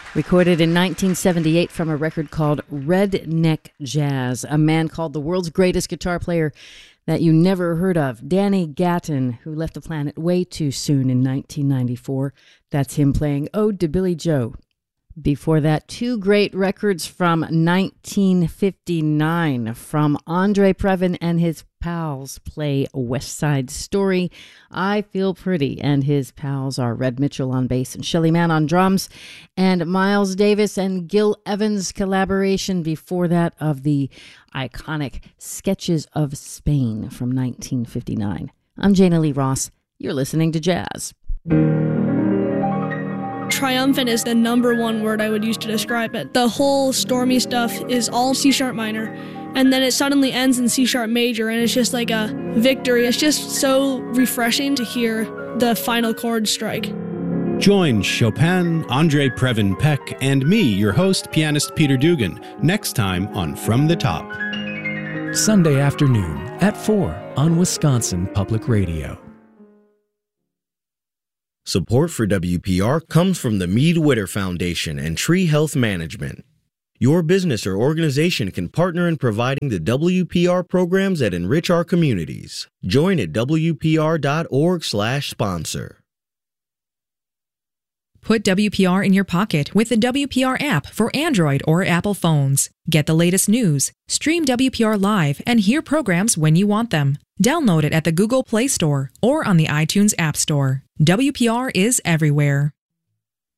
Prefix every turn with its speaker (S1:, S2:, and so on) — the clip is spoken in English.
S1: Recorded in 1978 from a record called Redneck Jazz, a man called the world's greatest guitar player that you never heard of, Danny Gatton, who left the planet way too soon in 1994. That's him playing Ode to Billy Joe. Before that, two great records from 1959 from Andre Previn and his pals play West Side Story, I Feel Pretty, and his pals are Red Mitchell on bass and Shelly Manne on drums, and Miles Davis and Gil Evans collaboration before that of the iconic Sketches of Spain from 1959. I'm Jana Lee Ross. You're listening to Jazz.
S2: Triumphant is the number one word I would use to describe it. The whole stormy stuff is all C-sharp minor, and then it suddenly ends in C-sharp major, and it's just like a victory. It's just so refreshing to hear the final chord strike.
S3: Join Chopin, Andre Previn Peck, and me, your host, pianist Peter Dugan, next time on From the Top.
S4: Sunday afternoon at 4 on Wisconsin Public Radio.
S5: Support for WPR comes from the Mead-Witter Foundation and Tree Health Management. Your business or organization can partner in providing the WPR programs that enrich our communities. Join at WPR.org/sponsor.
S6: Put WPR in your pocket with the WPR app for Android or Apple phones. Get the latest news, stream WPR live, and hear programs when you want them. Download it at the Google Play Store or on the iTunes App Store. WPR is everywhere.